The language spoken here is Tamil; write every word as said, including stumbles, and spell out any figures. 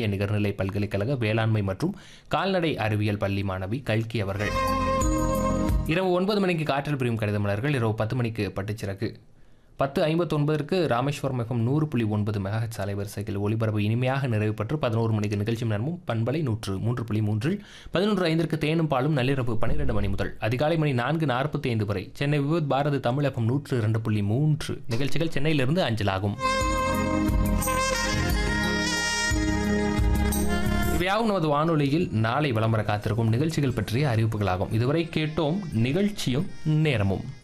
வவுனியா நிகர்நிலை பல்கலைக்கழக வேளாண்மை மற்றும் கால்நடை அறிவியல் பள்ளி மாணவி கல்கி அவர்கள். இரவு ஒன்பது மணிக்கு காற்றில் பிரியும் கடித மலர்கள், இரவு பத்து மணிக்கு பட்டுச்சிறகு, பத்து ஐம்பத்தி ஒன்பதற்கு ராமேஸ்வரம் எஃப்எம் நூறு புள்ளி ஒன்பது மெகாஹெர்ட்ஸ் அலைவரிசையில் ஒளிபரப்பு இனிமையாக நிறைவு பெற்று பதினோரு மணிக்கு நிகழ்ச்சி நேரமும் பண்பலை நூற்று மூன்று புள்ளி மூன்றில் பதினொன்று ஐந்திற்கு தேனும் பாலும் நள்ளிரவு பன்னிரண்டு மணி முதல் அதிகாலை மணி நான்கு நாற்பத்தி ஐந்து வரை சென்னை விவித் பாரதி தமிழ் எஃப்எம் நூற்று இரண்டு புள்ளி மூன்று நிகழ்ச்சிகள் சென்னையிலிருந்து அஞ்சலாகும். இவையாவும் நமது வானொலியில் நாளை விளம்பர காத்திருக்கும் நிகழ்ச்சிகள் பற்றிய அறிவிப்புகளாகும். இதுவரை கேட்டோம் நிகழ்ச்சியும் நேரமும்.